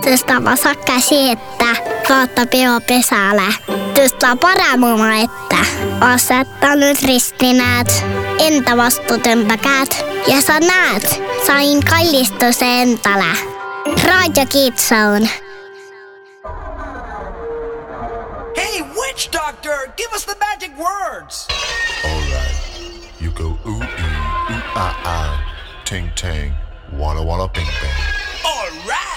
Tästä vasakka siettä, kautta pesällä. Tästä paramuma, että asettanut ristinäät, entä vastuutymppäkäät. Ja sä näet, sain kallistusentälä. Radio Kitsoon. Hey, witch doctor, give us the magic words. All right, you go ooh, ooh, ah, ah, ting, tang, walla, walla, bing, bang.